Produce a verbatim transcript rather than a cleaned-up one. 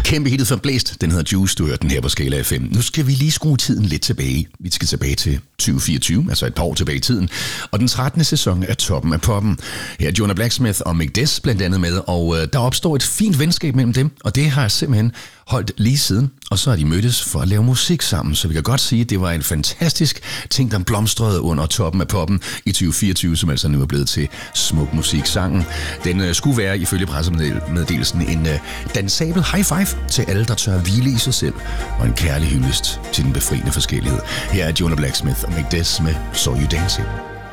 Kæmpe hittet for Blæst, den hedder Juice, du hørte den her på Skala F M. Nu skal vi lige skrue tiden lidt tilbage. Vi skal tilbage til tyve fireogtyve, altså et par år tilbage i tiden. Og den trettende sæson af Toppen af Poppen. Her er Jonah Blacksmith og Mick Des blandt andet med, og øh, der opstår et fint venskab mellem dem, og det har jeg simpelthen holdt lige siden. Og så har de mødtes for at lave musik sammen, så vi kan godt sige, at det var en fantastisk ting, der blomstrede under Toppen af Poppen i tyve fireogtyve, som altså nu er blevet til Smuk Musik. Sangen, den øh, skulle være ifølge pressemeddelelsen en øh, dansabel high five til alle, der tør hvile i sig selv, og en kærlig hyldest til den befriende forskellighed. Her er Jonah Blacksmith og Mick Des med So You Dancing.